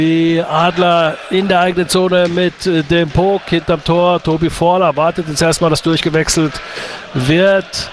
Die Adler in der eigenen Zone mit dem Puck hinterm Tor. Tobi Vorler wartet jetzt erstmal, dass durchgewechselt wird.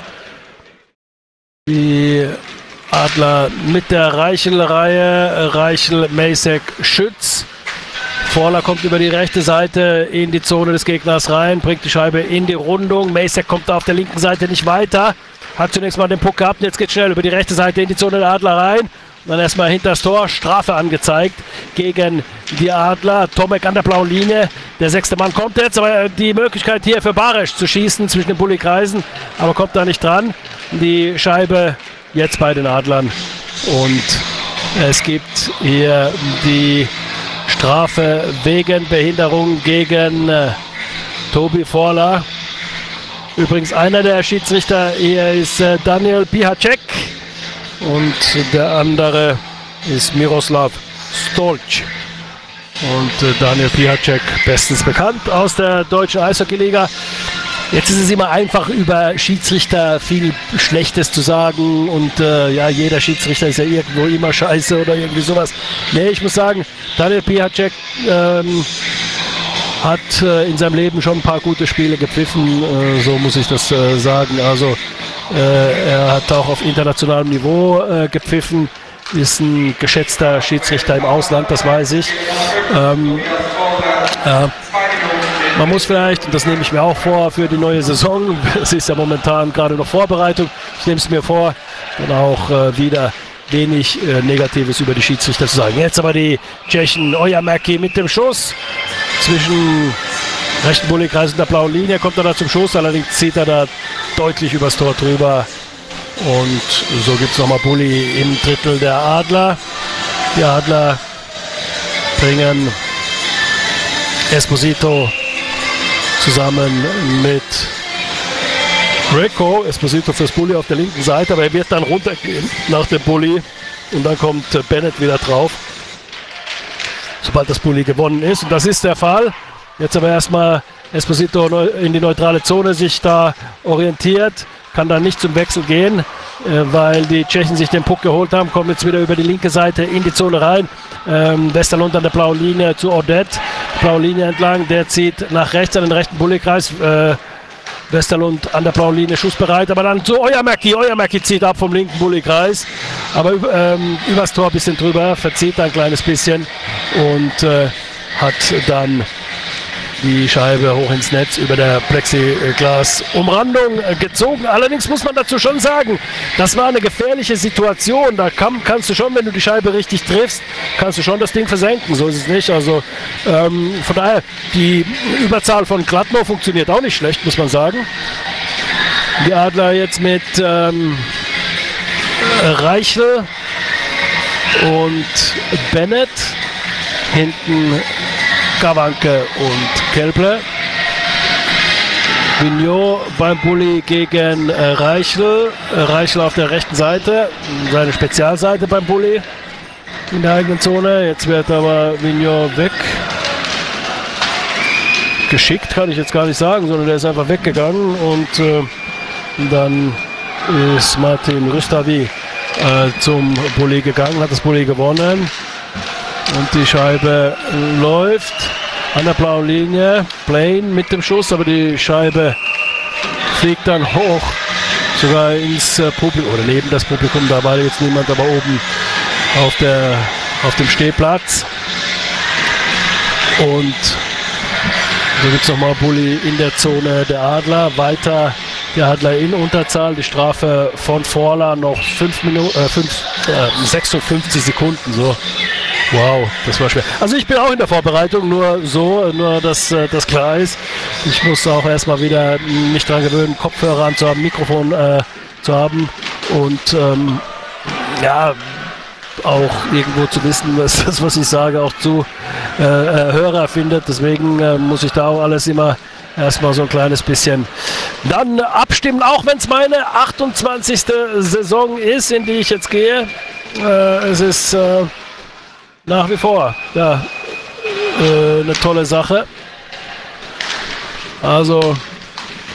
Die Adler mit der Reichel-Reihe. Reichel, Masek, Schütz. Vorler kommt über die rechte Seite in die Zone des Gegners rein, bringt die Scheibe in die Rundung. Masek kommt auf der linken Seite nicht weiter. Hat zunächst mal den Puck gehabt, jetzt geht schnell über die rechte Seite in die Zone der Adler rein. Dann erstmal hinter das Tor, Strafe angezeigt gegen die Adler. Tomek an der blauen Linie, der 6. Mann kommt jetzt, aber die Möglichkeit hier für Baresch zu schießen zwischen den Bulli-Kreisen, aber kommt da nicht dran. Die Scheibe jetzt bei den Adlern und es gibt hier die Strafe wegen Behinderung gegen Tobi Vorler. Übrigens einer der Schiedsrichter hier ist Daniel Pihacek. Und der andere ist Miroslav Stolc. Und Daniel Pihacek, bestens bekannt aus der deutschen Eishockeyliga. Jetzt ist es immer einfach, über Schiedsrichter viel Schlechtes zu sagen. Und ja, jeder Schiedsrichter ist ja irgendwo immer scheiße oder irgendwie sowas. Nee, ich muss sagen, Daniel Pihacek hat in seinem Leben schon ein paar gute Spiele gepfiffen. So muss ich das sagen. Also er hat auch auf internationalem Niveau gepfiffen, ist ein geschätzter Schiedsrichter im Ausland, das weiß ich. Man muss vielleicht, und das nehme ich mir auch vor für die neue Saison, es ist ja momentan gerade noch Vorbereitung, ich nehme es mir vor, dann auch wieder wenig Negatives über die Schiedsrichter zu sagen. Jetzt aber die Tschechen, Ojamäki mit dem Schuss zwischen rechten Bulli-Kreis und der blauen Linie, kommt er da zum Schuss, allerdings zieht er da deutlich übers Tor drüber. Und so gibt es nochmal Bulli im Drittel der Adler. Die Adler bringen Esposito zusammen mit Greco. Esposito fürs Bulli auf der linken Seite, aber er wird dann runtergehen nach dem Bulli. Und dann kommt Bennett wieder drauf, sobald das Bulli gewonnen ist. Und das ist der Fall. Jetzt aber erstmal Esposito in die neutrale Zone sich da orientiert. Kann dann nicht zum Wechsel gehen, weil die Tschechen sich den Puck geholt haben. Kommen jetzt wieder über die linke Seite in die Zone rein. Westerlund an der blauen Linie zu Odette. Blaue Linie entlang, der zieht nach rechts an den rechten Bulli-Kreis. Westerlund an der blauen Linie schussbereit, aber dann zu Ojamäki. Ojamäki zieht ab vom linken Bulli-Kreis, aber übers Tor ein bisschen drüber, verzieht ein kleines bisschen und hat dann die Scheibe hoch ins Netz über der Plexiglas-Umrandung gezogen. Allerdings muss man dazu schon sagen, das war eine gefährliche Situation. Da kannst du schon, wenn du die Scheibe richtig triffst, kannst du schon das Ding versenken. So ist es nicht. Also von daher, die Überzahl von Gladno funktioniert auch nicht schlecht, muss man sagen. Die Adler jetzt mit Reichel und Bennett. Hinten Kawanke und Kelple. Vignot beim Bulli gegen Reichel. Reichel auf der rechten Seite, seine Spezialseite beim Bulli in der eigenen Zone. Jetzt wird aber Vignot weg. Geschickt kann ich jetzt gar nicht sagen, sondern der ist einfach weggegangen und dann ist Martin Rüstavi zum Bulli gegangen, hat das Bulli gewonnen. Und die Scheibe läuft an der blauen Linie. Blaine mit dem Schuss, aber die Scheibe fliegt dann hoch, sogar ins Publikum, oder neben das Publikum. Da war jetzt niemand, aber oben auf dem Stehplatz. Und so gibt es nochmal Bulli in der Zone der Adler. Weiter die Adler in Unterzahl. Die Strafe von Vorler noch 56 Sekunden. So. Wow, das war schwer. Also ich bin auch in der Vorbereitung, nur dass das klar ist. Ich muss auch erstmal wieder mich dran gewöhnen, Kopfhörer anzuhaben, Mikrofon zu haben und ja, auch irgendwo zu wissen, dass das, was ich sage, auch zu Hörer findet. Deswegen muss ich da auch alles immer erstmal so ein kleines bisschen dann abstimmen, auch wenn es meine 28. Saison ist, in die ich jetzt gehe. Es ist nach wie vor ja, eine tolle Sache. Also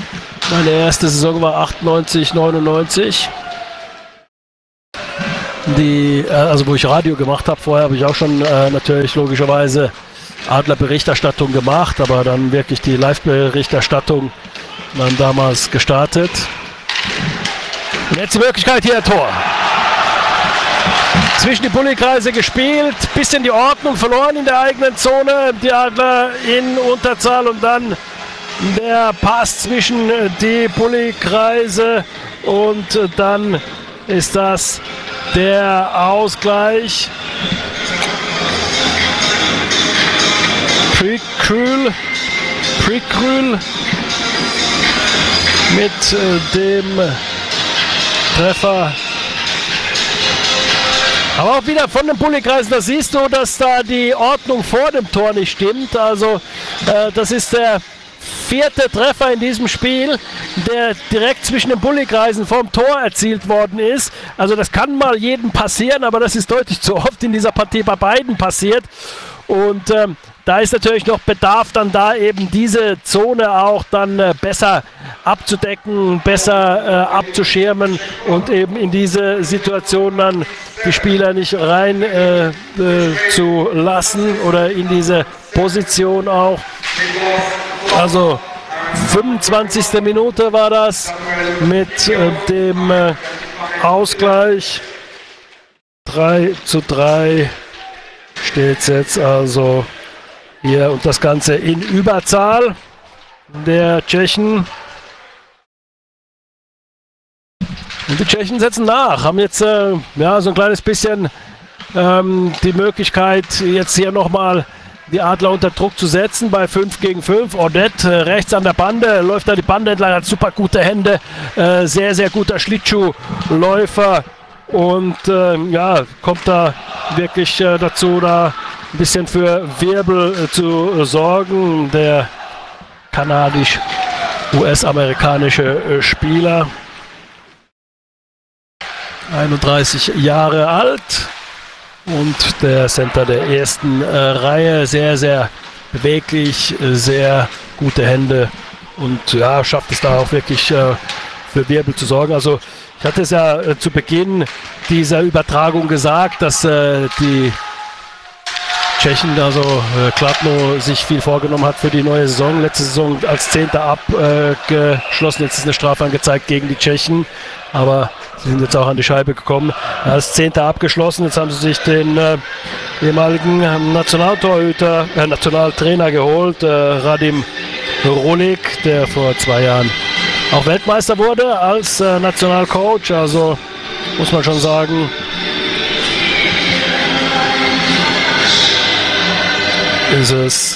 meine erste Saison war 98, 99. also wo ich Radio gemacht habe. Vorher habe ich auch schon natürlich logischerweise Adler-Berichterstattung gemacht, aber dann wirklich die Live-Berichterstattung dann damals gestartet. Und jetzt die Möglichkeit hier, Tor. Zwischen die Bullykreise gespielt, bisschen die Ordnung verloren in der eigenen Zone, die Adler in Unterzahl und dann der Pass zwischen die Bullykreise und dann ist das der Ausgleich. Prekrül mit dem Treffer. Aber auch wieder von den Bullykreisen, da siehst du, dass da die Ordnung vor dem Tor nicht stimmt. Also das ist der 4. Treffer in diesem Spiel, der direkt zwischen den Bullykreisen vom Tor erzielt worden ist. Also das kann mal jedem passieren, aber das ist deutlich zu oft in dieser Partie bei beiden passiert. Und da ist natürlich noch Bedarf, dann da eben diese Zone auch dann besser abzudecken, besser abzuschirmen und eben in diese Situation dann die Spieler nicht rein zu lassen oder in diese Position auch. Also 25. Minute war das mit dem Ausgleich. 3:3 steht es jetzt also hier und das Ganze in Überzahl der Tschechen. Und die Tschechen setzen nach, haben jetzt ja, so ein kleines bisschen die Möglichkeit, jetzt hier nochmal die Adler unter Druck zu setzen bei 5 gegen 5. Odette rechts an der Bande, läuft da die Bande entlang, hat super gute Hände, sehr, sehr guter Schlittschuhläufer und ja, kommt da wirklich dazu, da ein bisschen für Wirbel zu sorgen. Der kanadisch-US-amerikanische Spieler, 31 Jahre alt. Und der Center der ersten Reihe, sehr, sehr beweglich, sehr gute Hände und ja, schafft es da auch wirklich für Wirbel zu sorgen. Also ich hatte es ja zu Beginn dieser Übertragung gesagt, dass die Tschechen, also Kladno, sich viel vorgenommen hat für die neue Saison. Letzte Saison als 10. abgeschlossen, jetzt ist eine Strafe angezeigt gegen die Tschechen, aber sie sind jetzt auch an die Scheibe gekommen. Als 10. abgeschlossen. Jetzt haben sie sich den ehemaligen Nationaltrainer geholt, Radim Rolik, der vor 2 Jahren auch Weltmeister wurde als Nationalcoach. Also muss man schon sagen, ist es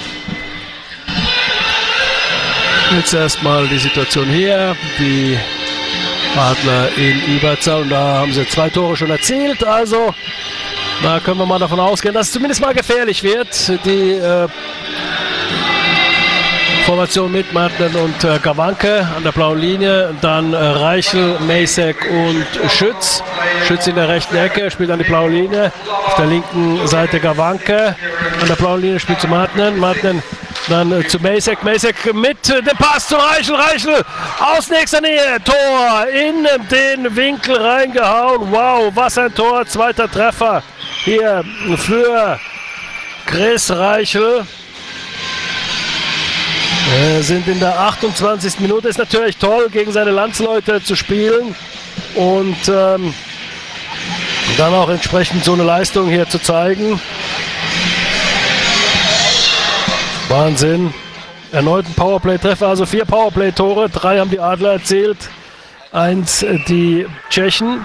jetzt erstmal die Situation hier. Die Adler in Überzahl und da haben sie 2 Tore schon erzielt, also da können wir mal davon ausgehen, dass es zumindest mal gefährlich wird. Die Formation mit Martin und Gawanke an der blauen Linie, dann Reichel, Macek und Schütz. Schütz in der rechten Ecke, spielt an die blaue Linie, auf der linken Seite Gawanke, an der blauen Linie spielt zu Martin, dann zu Macek, Macek mit dem Pass zu Reichel, Reichel aus nächster Nähe, Tor in den Winkel reingehauen, wow, was ein Tor, 2. Treffer hier für Chris Reichel. Wir sind in der 28. Minute, ist natürlich toll, gegen seine Landsleute zu spielen und dann auch entsprechend so eine Leistung hier zu zeigen. Wahnsinn. Erneuten Powerplay-Treffer, also 4 Powerplay-Tore, 3 haben die Adler erzielt, 1 die Tschechen.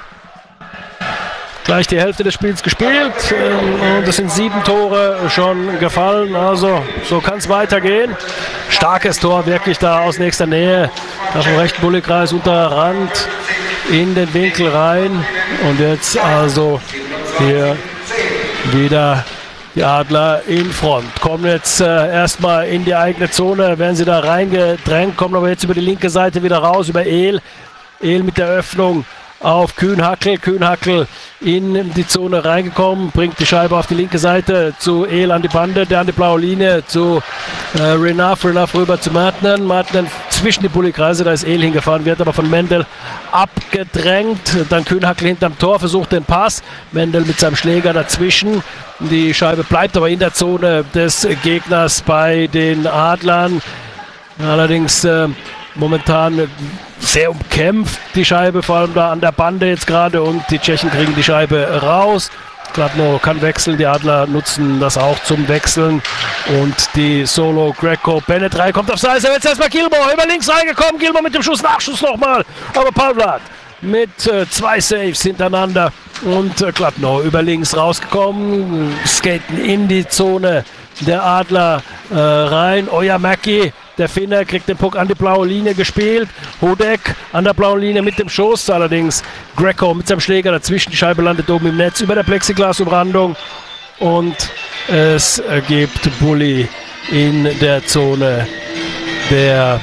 Gleich die Hälfte des Spiels gespielt und es sind 7 Tore schon gefallen, also so kann es weitergehen. Starkes Tor, wirklich da aus nächster Nähe, auf dem rechten Bullykreis unter Rand in den Winkel rein und jetzt also hier wieder die Adler in Front. Kommen jetzt erstmal in die eigene Zone, werden sie da reingedrängt, kommen aber jetzt über die linke Seite wieder raus, über Ehl. Ehl mit der Öffnung auf Kühnhackel. Kühnhackel in die Zone reingekommen, bringt die Scheibe auf die linke Seite zu Ehl an die Bande, der an die blaue Linie zu Renaf rüber zu Martinen. Martinen zwischen die Bulli-Kreise, da ist El hingefahren, wird aber von Mendel abgedrängt. Dann Kühnhackl hinterm Tor, versucht den Pass. Mendel mit seinem Schläger dazwischen. Die Scheibe bleibt aber in der Zone des Gegners bei den Adlern. Allerdings momentan sehr umkämpft die Scheibe, vor allem da an der Bande jetzt gerade, und die Tschechen kriegen die Scheibe raus. Kladno kann wechseln, die Adler nutzen das auch zum Wechseln, und die Solo Greco Bennett 3 kommt aufs Eis, jetzt erstmal Gilmore über links reingekommen, Gilmore mit dem Schuss, Nachschuss nochmal, aber Pavlat mit 2 Saves hintereinander, und Kladno über links rausgekommen, skaten in die Zone der Adler rein. Ojamäki, der Finne, kriegt den Puck an die blaue Linie gespielt. Hudek an der blauen Linie mit dem Schuss. Allerdings Greco mit seinem Schläger dazwischen. Die Scheibe landet oben im Netz über der Plexiglasumrandung. Und es gibt Bulli in der Zone der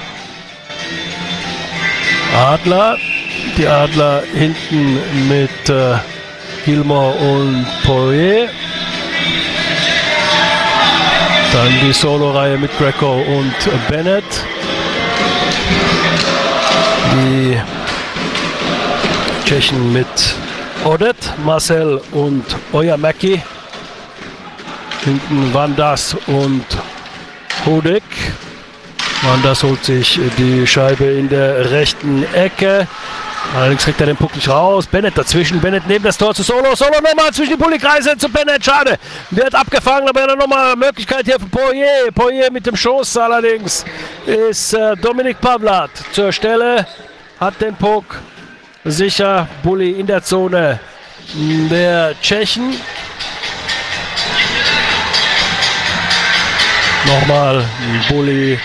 Adler. Die Adler hinten mit Gilmore und Poirier. Dann die Solo-Reihe mit Greco und Bennett. Die Tschechen mit Odet, Marcel und Ojamäki. Hinten Vandas und Hudek. Vandas holt sich die Scheibe in der rechten Ecke. Allerdings kriegt er den Puck nicht raus. Bennett dazwischen. Bennett neben das Tor zu Solo. Solo nochmal zwischen die Bulli-Kreise zu Bennett. Schade. Wird abgefangen, aber er hat nochmal Möglichkeit hier für Poirier. Poirier mit dem Schuss. Allerdings ist Dominik Pavlat zur Stelle. Hat den Puck sicher. Bulli in der Zone der Tschechen. Nochmal Bulli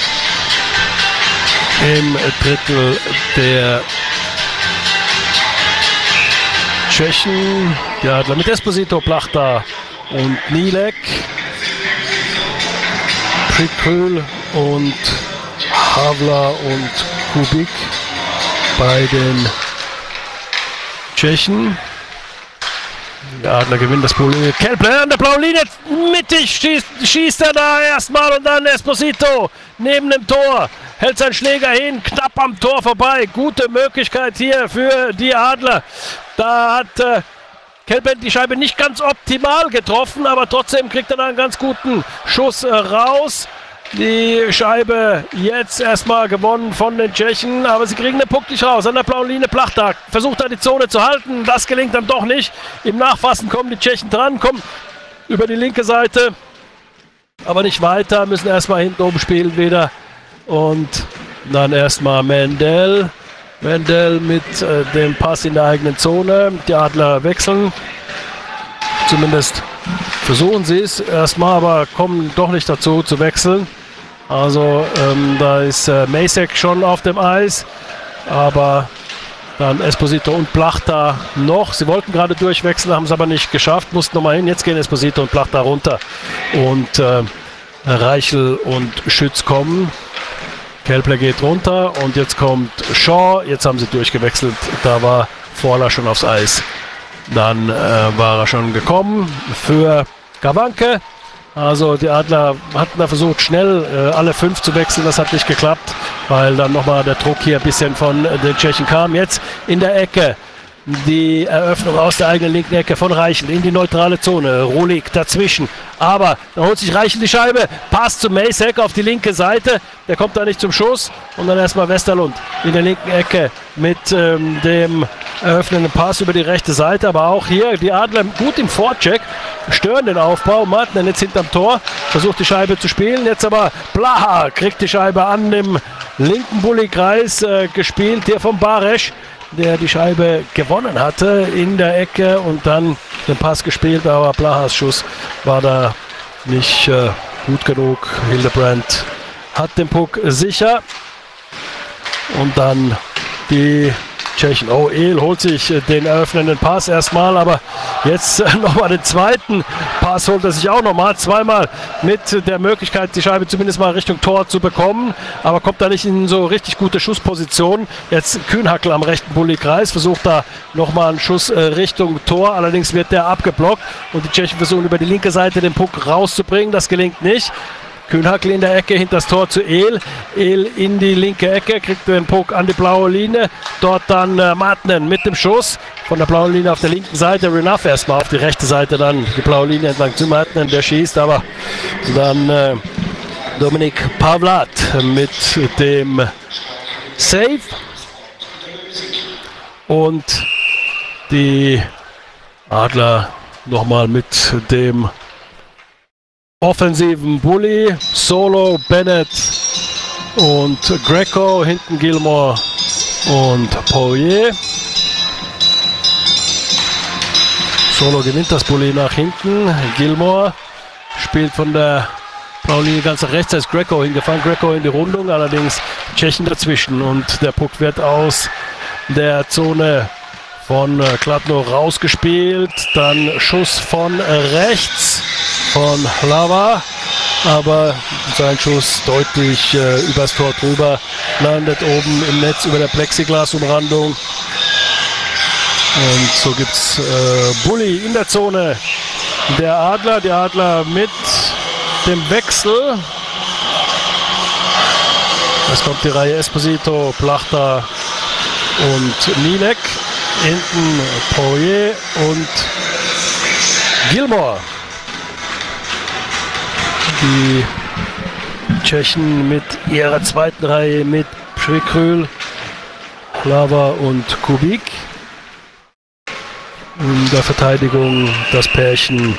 im Drittel der Tschechen. Die Adler mit Esposito, Plachta und Nilek. Prikül und Havla und Kubik bei den Tschechen. Der Adler gewinnt das Bulli. Kelple an der blauen Linie, mittig schießt er da erstmal, und dann Esposito neben dem Tor. Hält seinen Schläger hin, knapp am Tor vorbei. Gute Möglichkeit hier für die Adler. Da hat Kelpen die Scheibe nicht ganz optimal getroffen, aber trotzdem kriegt er da einen ganz guten Schuss raus. Die Scheibe jetzt erstmal gewonnen von den Tschechen, aber sie kriegen den Puck nicht raus. An der blauen Linie Plachta versucht da die Zone zu halten. Das gelingt dann doch nicht. Im Nachfassen kommen die Tschechen dran, kommen über die linke Seite, aber nicht weiter. Müssen erstmal hinten oben spielen wieder. Und dann erstmal Mendel. Mendel mit dem Pass in der eigenen Zone. Die Adler wechseln. Zumindest versuchen sie es erstmal, aber kommen doch nicht dazu zu wechseln. Also da ist Macek schon auf dem Eis. Aber dann Esposito und Plachta noch. Sie wollten gerade durchwechseln, haben es aber nicht geschafft. Mussten nochmal hin. Jetzt gehen Esposito und Plachta runter. Und Reichel und Schütz kommen. Kelpler geht runter und jetzt kommt Shaw. Jetzt haben sie durchgewechselt. Da war Vorler schon aufs Eis. Dann war er schon gekommen für Gawanke. Also die Adler hatten da versucht, schnell alle 5 zu wechseln. Das hat nicht geklappt, weil dann nochmal der Druck hier ein bisschen von den Tschechen kam. Jetzt in der Ecke die Eröffnung aus der eigenen linken Ecke von Reichel in die neutrale Zone. Rulik dazwischen. Aber da holt sich Reichel die Scheibe. Pass zu Macek auf die linke Seite. Der kommt da nicht zum Schuss. Und dann erstmal Westerlund in der linken Ecke mit dem eröffnenden Pass über die rechte Seite. Aber auch hier die Adler gut im Vorcheck. Stören den Aufbau. Martin jetzt hinterm Tor. Versucht die Scheibe zu spielen. Jetzt aber Blaha kriegt die Scheibe an dem linken Bulli-Kreis gespielt. Hier vom Baresch, der die Scheibe gewonnen hatte in der Ecke und dann den Pass gespielt, aber Blahas Schuss war da nicht gut genug. Hildebrandt hat den Puck sicher und dann die Tschechen. Oh, El holt sich den eröffnenden Pass erstmal, aber jetzt nochmal den zweiten Pass holt er sich auch nochmal. Zweimal mit der Möglichkeit, die Scheibe zumindest mal Richtung Tor zu bekommen, aber kommt da nicht in so richtig gute Schussposition. Jetzt Kühnhackl am rechten Bulli-Kreis, versucht da nochmal einen Schuss Richtung Tor, allerdings wird der abgeblockt und die Tschechen versuchen über die linke Seite den Puck rauszubringen. Das gelingt nicht. Kühnhackl in der Ecke hinter das Tor zu El. El in die linke Ecke, kriegt den Puck an die blaue Linie. Dort dann Martinen mit dem Schuss von der blauen Linie auf der linken Seite. Renuff erstmal auf die rechte Seite, dann die blaue Linie entlang zu Martinen, der schießt, aber dann Dominik Pavlat mit dem Save. Und die Adler nochmal mit dem offensiven Bully. Solo, Bennett und Greco. Hinten Gilmore und Poirier. Solo gewinnt das Bully nach hinten. Gilmore spielt von der blauen Linie ganz nach rechts. Da ist Greco hingefahren. Greco in die Rundung. Allerdings Tschechen dazwischen. Und der Puck wird aus der Zone von Kladno rausgespielt. Dann Schuss von rechts von Lava. Aber sein Schuss deutlich übers Tor drüber. Landet oben im Netz über der Plexiglasumrandung. Und so gibt es Bully in der Zone der Adler. Die Adler mit dem Wechsel. Es kommt die Reihe Esposito, Plachta und Nielek. Hinten Poirier und Gilmore. Die Tschechen mit ihrer zweiten Reihe mit Překryl, Lava und Kubik. In der Verteidigung das Pärchen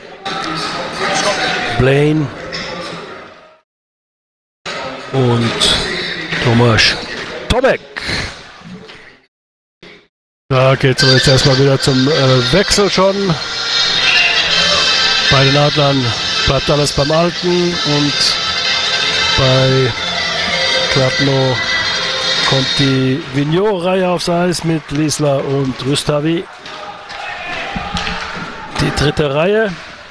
Blaine und Tomáš Tomek. Da geht es jetzt erstmal wieder zum Wechsel schon. Bei den Adlern bleibt alles beim Alten und bei Kladno kommt die Vigneault-Reihe aufs Eis mit Liesler und Rustavi. Die dritte Reihe.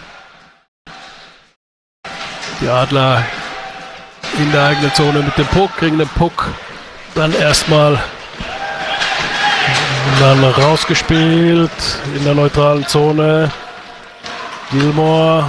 Die Adler in der eigenen Zone mit dem Puck, kriegen den Puck dann erstmal dann rausgespielt in der neutralen Zone. Gilmore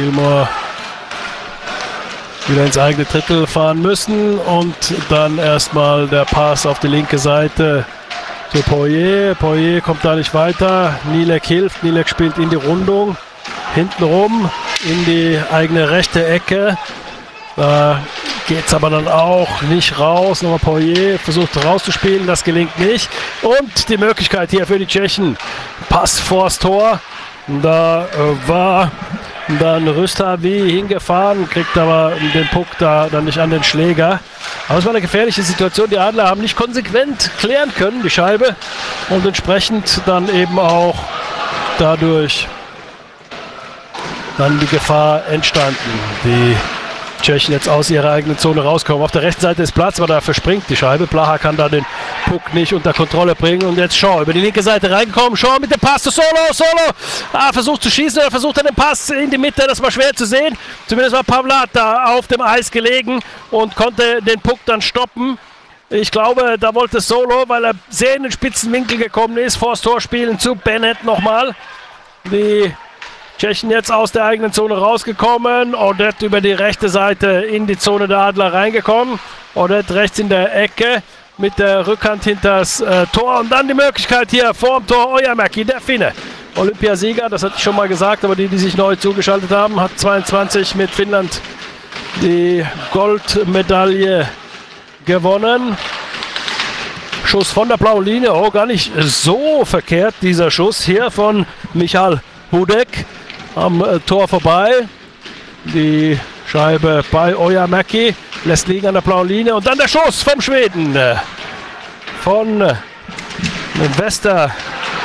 wieder ins eigene Drittel fahren müssen und dann erstmal der Pass auf die linke Seite zu Poirier. Poirier kommt da nicht weiter. Nielek hilft. Nielek spielt in die Rundung. Hintenrum in die eigene rechte Ecke. Da geht es aber dann auch nicht raus. Nochmal Poirier versucht rauszuspielen. Das gelingt nicht. Und die Möglichkeit hier für die Tschechen. Pass vors Tor. Da war dann Rustavi hingefahren, kriegt aber den Puck da dann nicht an den Schläger. Aber es war eine gefährliche Situation. Die Adler haben nicht konsequent klären können, die Scheibe. Und entsprechend dann eben auch dadurch dann die Gefahr entstanden. Die Tschechen jetzt aus ihrer eigenen Zone rauskommen. Auf der rechten Seite ist Platz, aber da verspringt die Scheibe. Blaha kann da den Puck nicht unter Kontrolle bringen. Und jetzt Shaw über die linke Seite reingekommen. Shaw mit dem Pass zu Solo. Versucht zu schießen oder versucht er den Pass in die Mitte. Das war schwer zu sehen. Zumindest war Pavlat da auf dem Eis gelegen und konnte den Puck dann stoppen. Ich glaube, da wollte Solo, weil er sehr in den spitzen Winkel gekommen ist, vors Tor spielen zu Bennett nochmal. Die Tschechen jetzt aus der eigenen Zone rausgekommen. Odette über die rechte Seite in die Zone der Adler reingekommen. Odette rechts in der Ecke mit der Rückhand hinter das Tor. Und dann die Möglichkeit hier vorm Tor Ojamäki, der Finne. Olympiasieger, das hatte ich schon mal gesagt, aber die sich neu zugeschaltet haben, hat 22 mit Finnland die Goldmedaille gewonnen. Schuss von der blauen Linie. Oh, gar nicht so verkehrt dieser Schuss hier von Michal Hudek. Am Tor vorbei. Die Scheibe bei Ojamäki. Lässt liegen an der blauen Linie. Und dann der Schuss vom Schweden. Von Westerlund,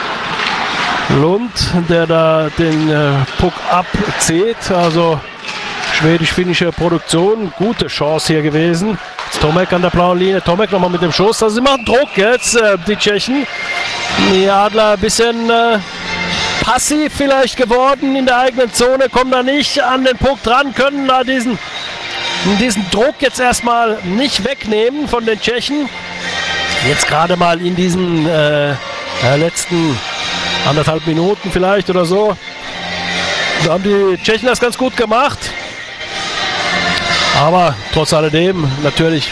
der da den Puck abzieht. Also schwedisch-finnische Produktion. Gute Chance hier gewesen. Jetzt Tomek an der blauen Linie. Tomek nochmal mit dem Schuss. Also sie machen Druck jetzt, die Tschechen. Die Adler ein bisschen passiv vielleicht geworden in der eigenen Zone, kommen da nicht an den Puck dran, können da diesen Druck jetzt erstmal nicht wegnehmen von den Tschechen. Jetzt gerade mal in diesen letzten 1,5 Minuten vielleicht oder so. Da haben die Tschechen das ganz gut gemacht. Aber trotz alledem, natürlich,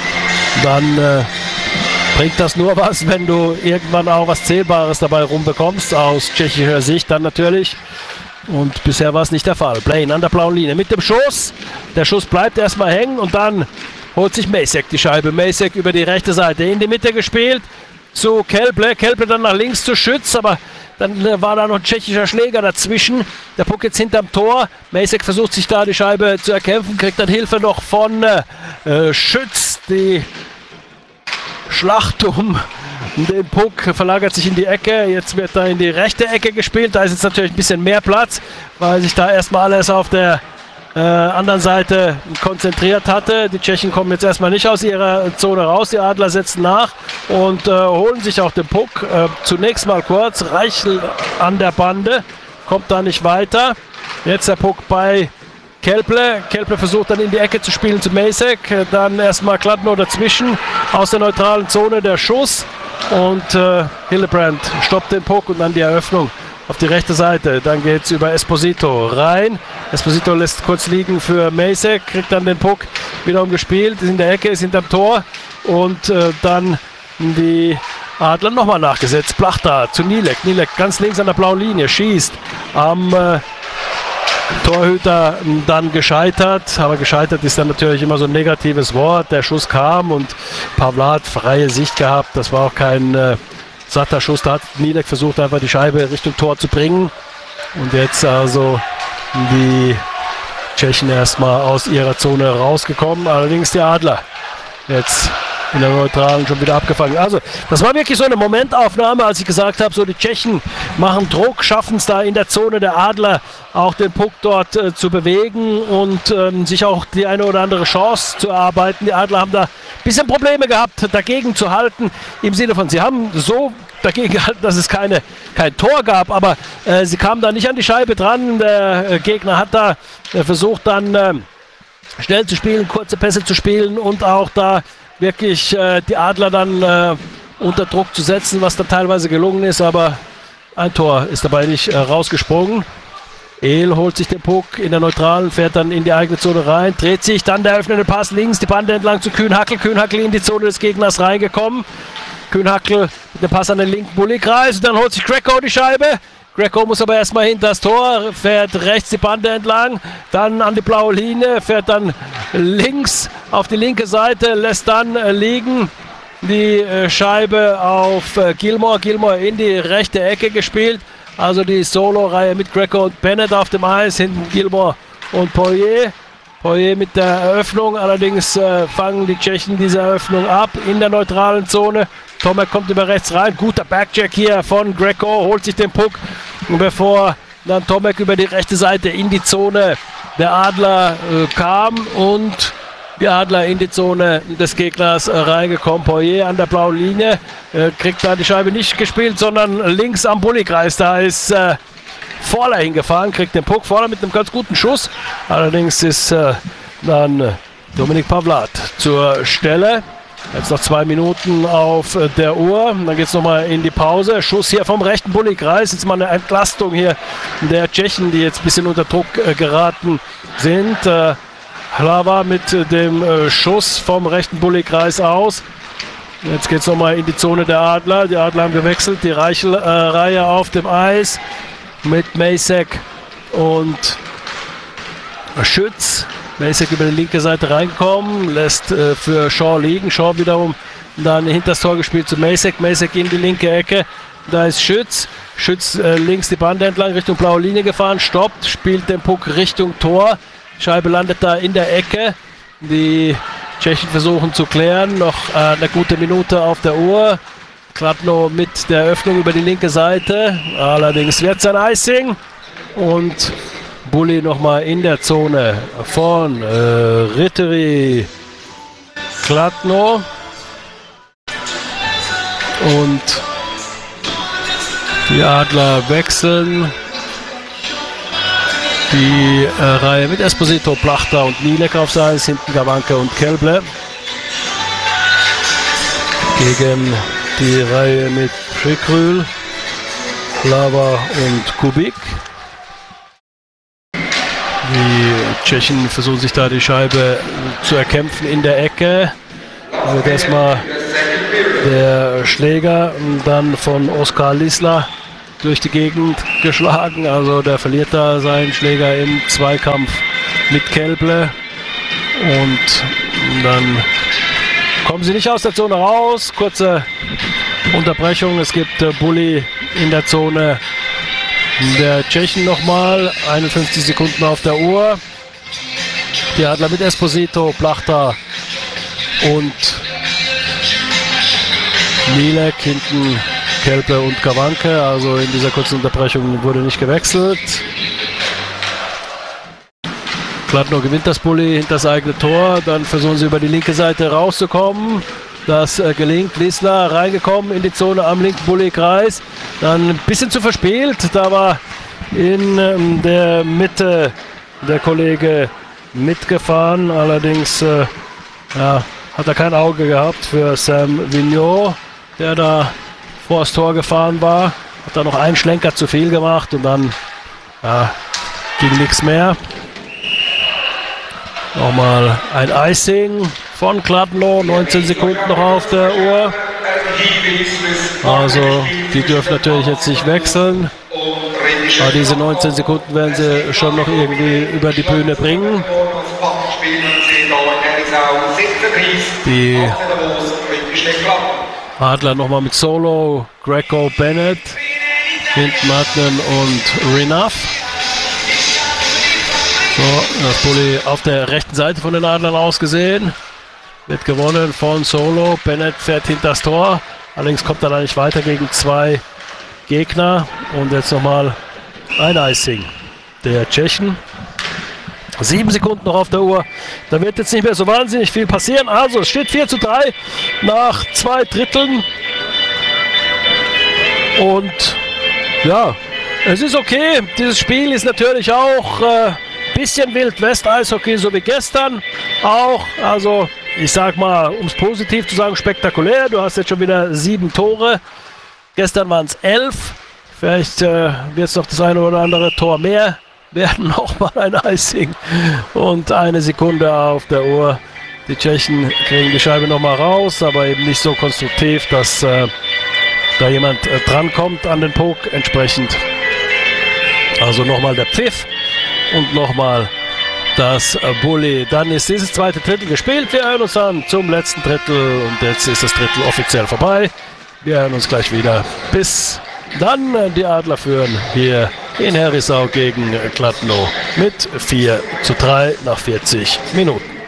dann bringt das nur was, wenn du irgendwann auch was Zählbares dabei rumbekommst, aus tschechischer Sicht dann natürlich. Und bisher war es nicht der Fall. Blaine an der blauen Linie mit dem Schuss. Der Schuss bleibt erstmal hängen und dann holt sich Macek die Scheibe. Macek über die rechte Seite in die Mitte gespielt zu Kelble. Kelble dann nach links zu Schütz, aber dann war da noch ein tschechischer Schläger dazwischen. Der Puck jetzt hinterm Tor. Macek versucht sich da die Scheibe zu erkämpfen, kriegt dann Hilfe noch von Schütz. Die Schlacht um den Puck verlagert sich in die Ecke. Jetzt wird da in die rechte Ecke gespielt. Da ist jetzt natürlich ein bisschen mehr Platz, weil sich da erstmal alles auf der anderen Seite konzentriert hatte. Die Tschechen kommen jetzt erstmal nicht aus ihrer Zone raus. Die Adler setzen nach und holen sich auch den Puck. Zunächst mal kurz. Reichel an der Bande. Kommt da nicht weiter. Jetzt der Puck bei Kelble. Kelble versucht dann in die Ecke zu spielen zu Macek. Dann erstmal Kladno dazwischen. Aus der neutralen Zone der Schuss. Und Hillebrand stoppt den Puck und dann die Eröffnung auf die rechte Seite. Dann geht es über Esposito rein. Esposito lässt kurz liegen für Macek. Kriegt dann den Puck wiederum gespielt. Ist in der Ecke, ist hinterm Tor. Und dann die Adler nochmal nachgesetzt. Plachta zu Nilek. Nilek ganz links an der blauen Linie. Schießt am Torhüter dann gescheitert, aber gescheitert ist dann natürlich immer so ein negatives Wort. Der Schuss kam und Pavlat freie Sicht gehabt. Das war auch kein satter Schuss. Da hat Nilek versucht einfach die Scheibe Richtung Tor zu bringen. Und jetzt also die Tschechen erstmal aus ihrer Zone rausgekommen. Allerdings die Adler jetzt in der Neutralen schon wieder abgefangen. Also das war wirklich so eine Momentaufnahme, als ich gesagt habe, so die Tschechen machen Druck, schaffen es da in der Zone der Adler auch den Puck dort zu bewegen und sich auch die eine oder andere Chance zu erarbeiten. Die Adler haben da ein bisschen Probleme gehabt, dagegen zu halten, im Sinne von, sie haben so dagegen gehalten, dass es kein Tor gab, aber sie kamen da nicht an die Scheibe dran. Der Gegner hat da versucht dann schnell zu spielen, kurze Pässe zu spielen und auch da wirklich die Adler dann unter Druck zu setzen, was dann teilweise gelungen ist, aber ein Tor ist dabei nicht rausgesprungen. Ehl holt sich den Puck in der Neutralen, fährt dann in die eigene Zone rein, dreht sich, dann der öffnende Pass links, die Bande entlang zu Kühnhackl. Kühnhackl in die Zone des Gegners reingekommen. Kühnhackl mit dem Pass an den linken Bulli-Kreis, dann holt sich Greco die Scheibe. Greco muss aber erstmal hinter das Tor, fährt rechts die Bande entlang, dann an die blaue Linie, fährt dann links auf die linke Seite, lässt dann liegen die Scheibe auf Gilmore. Gilmore in die rechte Ecke gespielt, also die Solo-Reihe mit Greco und Bennett auf dem Eis, hinten Gilmore und Poirier. Poirier mit der Eröffnung, allerdings fangen die Tschechen diese Eröffnung ab in der neutralen Zone. Tomek kommt über rechts rein, guter Backcheck hier von Greco, holt sich den Puck, bevor dann Tomek über die rechte Seite in die Zone der Adler kam und die Adler in die Zone des Gegners reingekommen. Poirier an der blauen Linie, kriegt da die Scheibe nicht gespielt, sondern links am Bulli-Kreis, da ist Vorler hingefahren, kriegt den Puck, Vorler mit einem ganz guten Schuss, allerdings ist dann Dominik Pavlat zur Stelle. Jetzt noch 2 Minuten auf der Uhr. Dann geht es nochmal in die Pause. Schuss hier vom rechten Bulli-Kreis. Jetzt mal eine Entlastung hier der Tschechen, die jetzt ein bisschen unter Druck geraten sind. Hlava mit dem Schuss vom rechten Bulli-Kreis aus. Jetzt geht es nochmal in die Zone der Adler. Die Adler haben gewechselt. Die Reichel-Reihe auf dem Eis mit Macek und Schütz. Macek über die linke Seite reingekommen, lässt für Shaw liegen. Shaw wiederum dann hinter das Tor gespielt zu Macek. Macek in die linke Ecke. Da ist Schütz. Schütz links die Bande entlang Richtung blaue Linie gefahren, stoppt, spielt den Puck Richtung Tor. Scheibe landet da in der Ecke. Die Tschechen versuchen zu klären. Noch eine gute Minute auf der Uhr. Kladno mit der Öffnung über die linke Seite. Allerdings wird es ein Icing. Und Bulli nochmal in der Zone von Ritteri, Kladno. Und die Adler wechseln. Die Reihe mit Esposito, Plachta und Nilek auf Seins, hinten Gawanke und Kelble. Gegen die Reihe mit Prikrül, Hlava und Kubik. Die Tschechen versuchen sich da die Scheibe zu erkämpfen in der Ecke. Da wird erstmal der Schläger dann von Oskar Lisla durch die Gegend geschlagen. Also der verliert da seinen Schläger im Zweikampf mit Kelble. Und dann kommen sie nicht aus der Zone raus. Kurze Unterbrechung. Es gibt Bully in der Zone der Tschechen nochmal. 51 Sekunden auf der Uhr. Die Adler mit Esposito, Plachta und Milek, hinten Kelpe und Kawanke. Also in dieser kurzen Unterbrechung wurde nicht gewechselt. Kladno gewinnt das Bully hinter das eigene Tor. Dann versuchen sie über die linke Seite rauszukommen. Das gelingt. Lisla reingekommen in die Zone am linken Bully-Kreis. Dann ein bisschen zu verspielt. Da war in der Mitte der Kollege mitgefahren. Allerdings hat er kein Auge gehabt für Sam Vigneault, der da vor das Tor gefahren war. Hat da noch einen Schlenker zu viel gemacht und dann ging nichts mehr. Nochmal ein Icing von Kladno, 19 Sekunden noch auf der Uhr. Also die dürfen natürlich jetzt nicht wechseln. Aber diese 19 Sekunden werden sie schon noch irgendwie über die Bühne bringen. Die Adler nochmal mit Solo, Greco, Bennett, hinten Martin und Renouf. So, das Bully auf der rechten Seite von den Adlern ausgesehen. Wird gewonnen von Solo. Bennett fährt hinter das Tor. Allerdings kommt er da nicht weiter gegen zwei Gegner. Und jetzt nochmal ein Icing der Tschechen. 7 Sekunden noch auf der Uhr. Da wird jetzt nicht mehr so wahnsinnig viel passieren. Also es steht 4:3 nach 2 Dritteln. Und ja, es ist okay. Dieses Spiel ist natürlich auch bisschen Wild-West-Eishockey, so wie gestern auch. Also ich sag mal, um es positiv zu sagen, spektakulär. Du hast jetzt schon wieder 7 Tore. Gestern waren es 11. Vielleicht wird es noch das eine oder andere Tor mehr werden. Nochmal ein Icing und 1 Sekunde auf der Uhr. Die Tschechen kriegen die Scheibe nochmal raus, aber eben nicht so konstruktiv, dass da jemand drankommt an den Puck. Entsprechend also nochmal der Pfiff und nochmal das Bully. Dann ist dieses zweite Drittel gespielt. Wir hören uns dann zum letzten Drittel und jetzt ist das Drittel offiziell vorbei. Wir hören uns gleich wieder. Bis dann. Die Adler führen hier in Herisau gegen Kladno mit 4:3 nach 40 Minuten.